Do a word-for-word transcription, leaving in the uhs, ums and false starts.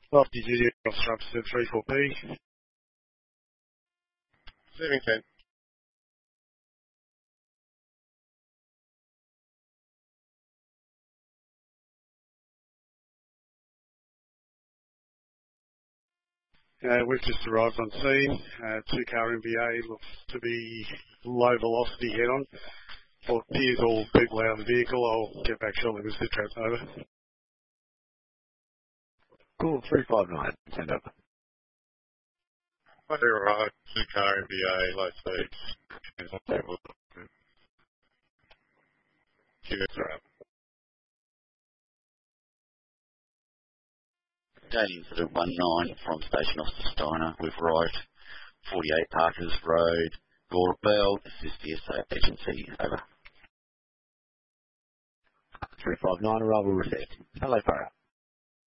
Lofty Judy, Shrubs to three four P. Seven ten. Uh, we've just arrived on scene. Uh, two-car M V A looks to be low velocity head-on. Well, appears all people out of the vehicle. I'll get back shortly with the trap over. Cool, three five nine, send over. I do arrive, two-car M V A, low speeds. Q S R. Daily incident one nine from Station Officer Steiner. We've arrived forty-eight Parkers Road, Gore Bell, assist the S A agency, over. three five nine, arrival received. Hello, Farah.